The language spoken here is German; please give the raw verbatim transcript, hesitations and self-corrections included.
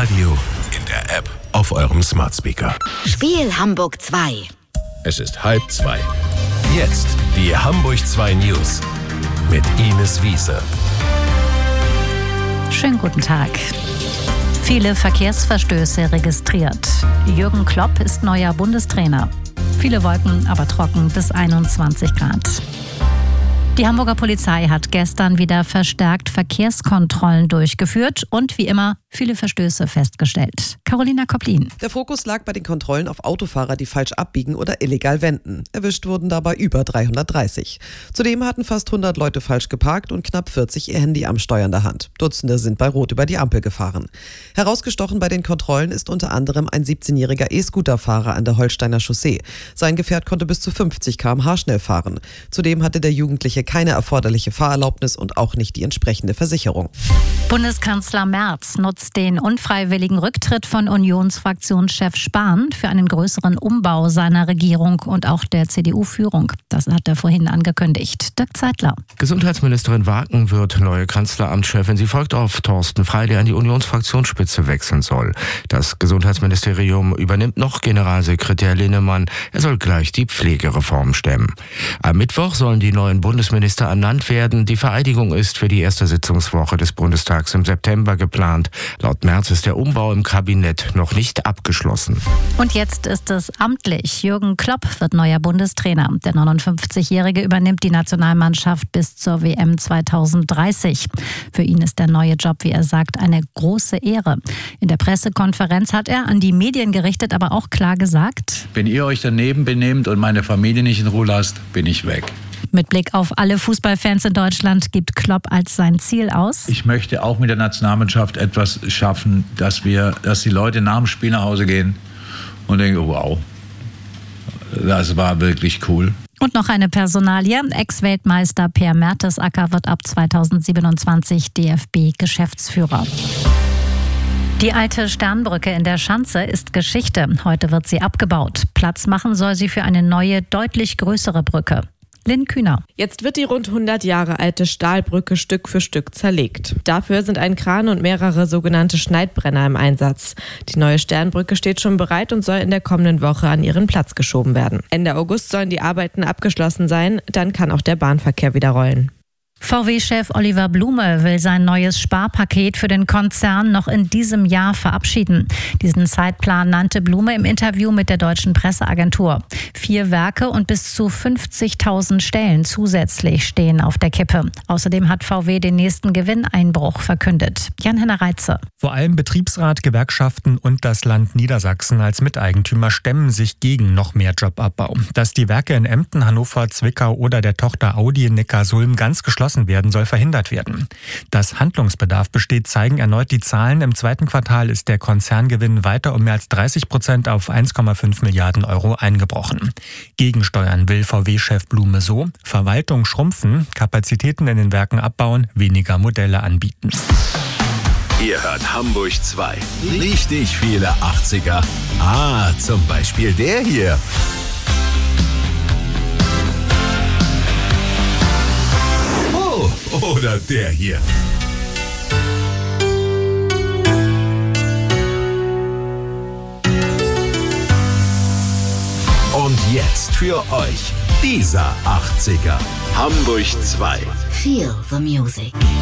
Radio, in der App, auf eurem Smart Speaker. Spiel Hamburg zwei. Es ist halb zwei. Jetzt die Hamburg zwei News mit Ines Wiese. Schönen guten Tag. Viele Verkehrsverstöße registriert. Jürgen Klopp ist neuer Bundestrainer. Viele Wolken, aber trocken bis einundzwanzig Grad. Die Hamburger Polizei hat gestern wieder verstärkt Verkehrskontrollen durchgeführt und wie immer viele Verstöße festgestellt. Carolina Kopplin. Der Fokus lag bei den Kontrollen auf Autofahrer, die falsch abbiegen oder illegal wenden. Erwischt wurden dabei über dreihundertdreißig. Zudem hatten fast hundert Leute falsch geparkt und knapp vierzig ihr Handy am Steuer in der Hand. Dutzende sind bei Rot über die Ampel gefahren. Herausgestochen bei den Kontrollen ist unter anderem ein siebzehnjähriger E-Scooter-Fahrer an der Holsteiner Chaussee. Sein Gefährt konnte bis zu fünfzig Kilometer pro Stunde schnell fahren. Zudem hatte der Jugendliche keine erforderliche Fahrerlaubnis und auch nicht die entsprechende Versicherung. Bundeskanzler Merz nutzt den unfreiwilligen Rücktritt von Unionsfraktionschef Spahn für einen größeren Umbau seiner Regierung und auch der C D U-Führung. Das hat er vorhin angekündigt. Dirk Zeitler. Gesundheitsministerin Waken wird neue Kanzleramtschefin. Sie folgt auf Thorsten Frey, der an die Unionsfraktionsspitze wechseln soll. Das Gesundheitsministerium übernimmt noch Generalsekretär Linnemann. Er soll gleich die Pflegereform stemmen. Am Mittwoch sollen die neuen Bundesminister ernannt werden. Die Vereidigung ist für die erste Sitzungswoche des Bundestags im September geplant. Laut Merz ist der Umbau im Kabinett noch nicht abgeschlossen. Und jetzt ist es amtlich. Jürgen Klopp wird neuer Bundestrainer. Der neunundfünfzigjährige übernimmt die Nationalmannschaft bis zur W M zweitausenddreißig. Für ihn ist der neue Job, wie er sagt, eine große Ehre. In der Pressekonferenz hat er an die Medien gerichtet, aber auch klar gesagt: Wenn ihr euch daneben benehmt und meine Familie nicht in Ruhe lasst, bin ich weg. Mit Blick auf alle Fußballfans in Deutschland gibt Klopp als sein Ziel aus: Ich möchte auch mit der Nationalmannschaft etwas schaffen, dass wir, dass die Leute nach dem Spiel nach Hause gehen und denken, wow, das war wirklich cool. Und noch eine Personalie. Ex-Weltmeister Per Mertesacker wird ab zweitausendsiebenundzwanzig D F B-Geschäftsführer. Die alte Sternbrücke in der Schanze ist Geschichte. Heute wird sie abgebaut. Platz machen soll sie für eine neue, deutlich größere Brücke. Lynn Kühner. Jetzt wird die rund hundert Jahre alte Stahlbrücke Stück für Stück zerlegt. Dafür sind ein Kran und mehrere sogenannte Schneidbrenner im Einsatz. Die neue Sternbrücke steht schon bereit und soll in der kommenden Woche an ihren Platz geschoben werden. Ende August sollen die Arbeiten abgeschlossen sein, dann kann auch der Bahnverkehr wieder rollen. V W-Chef Oliver Blume will sein neues Sparpaket für den Konzern noch in diesem Jahr verabschieden. Diesen Zeitplan nannte Blume im Interview mit der Deutschen Presseagentur. Vier Werke und bis zu fünfzigtausend Stellen zusätzlich stehen auf der Kippe. Außerdem hat V W den nächsten Gewinneinbruch verkündet. Jan-Henner Reitze. Vor allem Betriebsrat, Gewerkschaften und das Land Niedersachsen als Miteigentümer stemmen sich gegen noch mehr Jobabbau. Dass die Werke in Emden, Hannover, Zwickau oder der Tochter Audi in Neckarsulm ganz geschlossen werden, soll verhindert werden. Dass Handlungsbedarf besteht, zeigen erneut die Zahlen. Im zweiten Quartal ist der Konzerngewinn weiter um mehr als dreißig Prozent auf eins Komma fünf Milliarden Euro eingebrochen. Gegensteuern will V W-Chef Blume so: Verwaltung schrumpfen, Kapazitäten in den Werken abbauen, weniger Modelle anbieten. Ihr hört Hamburg zwei. Richtig viele achtziger. Ah, zum Beispiel der hier. Oder der hier. Und jetzt für euch dieser achtziger. Hamburg zwei. Feel the music.